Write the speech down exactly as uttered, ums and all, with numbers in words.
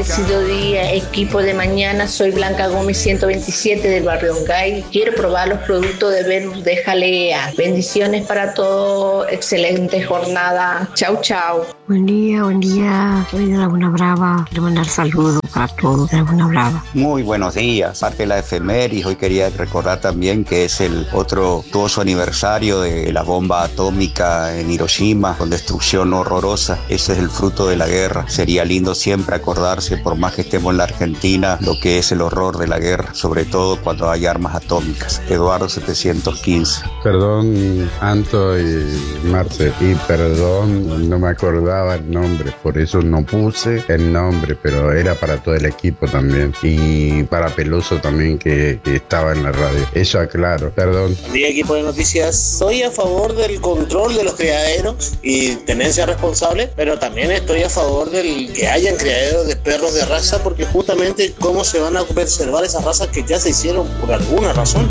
bendecido día, equipo de mañana. Soy Blanca Gómez, ciento veintisiete del barrio Ongay. Quiero probar los productos de Venus de Jalea. Bendiciones para todos, excelente jornada. Chau, chau. Buen día, buen día. Soy de Laguna Brava. Quiero mandar saludos para todos de Laguna Brava. Muy buenos días. Parte de la efemérides, hoy quería recordar también que es el otro tuoso aniversario de la bomba atómica en Hiroshima, con destrucción horrorosa. Ese es el fruto de la guerra. Sería lindo siempre acordarse, por más que estemos en la Argentina, lo que es el horror de la guerra, sobre todo cuando hay armas atómicas. Eduardo setecientos quince. Perdón, Anto y Marce, y perdón, no me acordaba el nombre, por eso no puse el nombre, pero era para todo el equipo también, y para Peluso también, que, que estaba en la radio. Eso aclaro, perdón. Buen día, equipo de noticias. Soy a favor del control de los criaderos y tenencia responsable, pero también estoy a favor del que hayan criaderos de perros de raza, porque justamente cómo se van a preservar esas razas que ya se hicieron por alguna razón.